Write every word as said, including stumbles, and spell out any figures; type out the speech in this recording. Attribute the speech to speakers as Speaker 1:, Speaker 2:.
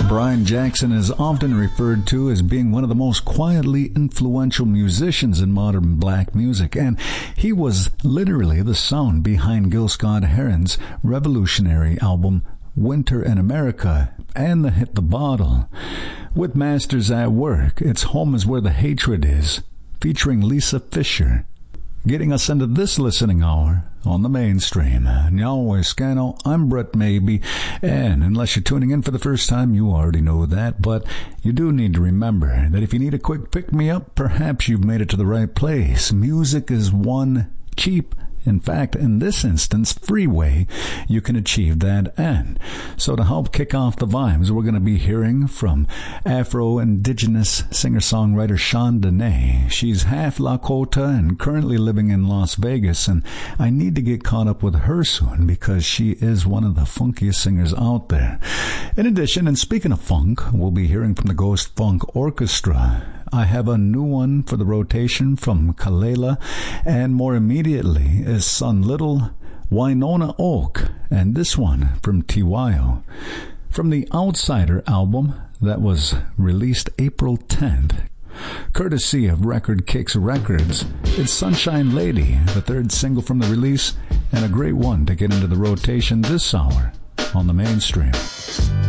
Speaker 1: Brian Jackson is often referred to as being one of the most quietly influential musicians in modern black music, and he was literally the sound behind Gil Scott-Heron's revolutionary album Winter in America and the hit The Bottle. With Masters at Work, It's Home is Where the Hatred Is, featuring Lisa Fischer. Getting us into this listening hour on the mainstream. Yahweh Scano, I'm Brett Maybe, and unless you're tuning in for the first time, you already know that, but you do need to remember that if you need a quick pick-me-up, perhaps you've made it to the right place. Music is one cheap, in fact, in this instance, free way you can achieve that end. So to help kick off the vibes, we're going to be hearing from Afro-Indigenous singer-songwriter Sean Dene. She's half Lakota and currently living in Las Vegas, and I need to get caught up with her soon because she is one of the funkiest singers out there. In addition, and speaking of funk, we'll be hearing from the Ghost Funk Orchestra. I have a new one for the rotation from Kalela, and more immediately is Son Little, Winona Oak, and this one from Tiwayo. From the Outsider album that was released April tenth, courtesy of Record Kicks Records, it's Sunshine Lady, the third single from the release, and a great one to get into the rotation this hour on the mainstream.